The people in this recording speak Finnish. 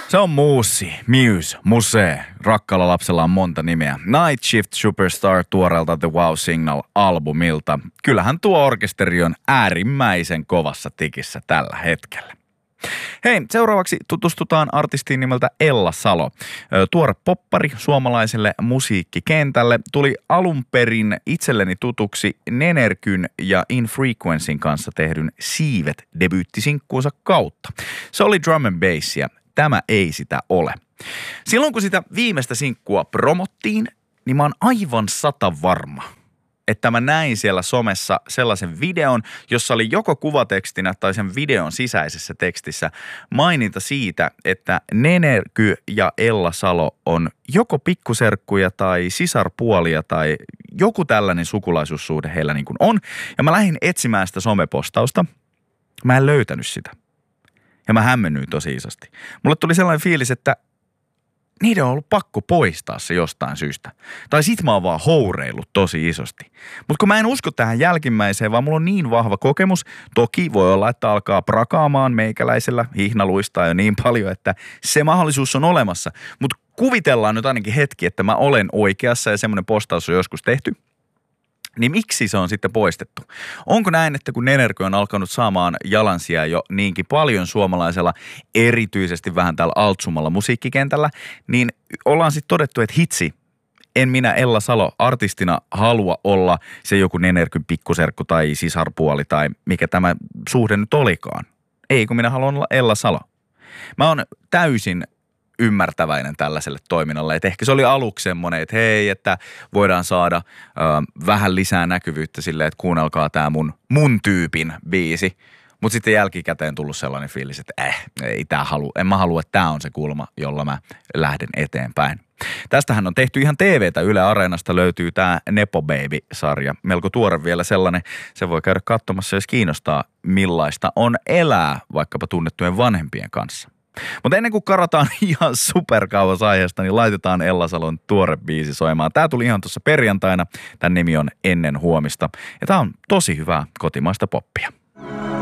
Se on Muussi, Muse, Musee. Rakkaalla lapsella on monta nimeä. Night Shift Superstar tuoreelta The Wow Signal-albumilta. Kyllähän tuo orkesteri on äärimmäisen kovassa tikissä tällä hetkellä. Hei, seuraavaksi tutustutaan artistiin nimeltä Ella Salo. Tuore poppari suomalaiselle musiikkikentälle tuli alun perin itselleni tutuksi Nenerkyn ja Infrequencyn kanssa tehdyn Siivet-debyyttisinkkuunsa kautta. Se oli drum and bassia. Tämä ei sitä ole. Silloin kun sitä viimeistä sinkkua promottiin, niin mä oon aivan 100% varma, että mä näin siellä somessa sellaisen videon, jossa oli joko kuvatekstinä tai sen videon sisäisessä tekstissä maininta siitä, että Nenerky ja Ella Salo on joko pikkuserkkuja tai sisarpuolia tai joku tällainen sukulaisuussuhde heillä niin kuin on. Ja mä lähdin etsimään sitä somepostausta. Mä en löytänyt sitä. Ja mä hämmennyin tosi isosti. Mulle tuli sellainen fiilis, että niiden on ollut pakko poistaa se jostain syystä. Tai sit mä oon vaan houreillut tosi isosti. Mutta kun mä en usko tähän jälkimmäiseen, vaan mulla on niin vahva kokemus, toki voi olla, että alkaa prakaamaan meikäläisellä, hihnaluistaa jo niin paljon, että se mahdollisuus on olemassa. Mutta kuvitellaan nyt ainakin hetki, että mä olen oikeassa ja semmoinen postaus on joskus tehty. Niin miksi se on sitten poistettu? Onko näin, että kun Nenerky on alkanut saamaan jalansijaa jo niinkin paljon suomalaisella, erityisesti vähän täällä altsumalla musiikkikentällä, niin ollaan sitten todettu, että hitsi, en minä Ella Salo artistina halua olla se joku Nenerkyn pikkuserkku tai sisarpuoli tai mikä tämä suhde nyt olikaan. Ei, kun minä haluan olla Ella Salo. Mä oon täysin ymmärtäväinen tällaiselle toiminnalle. Että ehkä se oli aluksi semmoinen, että hei, että voidaan saada vähän lisää näkyvyyttä silleen, että kuunnelkaa tää mun tyypin biisi. Mutta sitten jälkikäteen tullut sellainen fiilis, että en mä halua, että tää on se kulma, jolla mä lähden eteenpäin. Tästähän on tehty ihan TVtä. Yle Areenasta löytyy tää Nepo Baby-sarja. Melko tuore vielä sellainen. Se voi käydä katsomassa, jos kiinnostaa, millaista on elää vaikkapa tunnettujen vanhempien kanssa. Mutta ennen kuin karataan ihan superkauas aiheesta, niin laitetaan Ella Salon tuore biisi soimaan. Tää tuli ihan tuossa perjantaina. Tän nimi on Ennen huomista. Ja tää on tosi hyvää kotimaista poppia.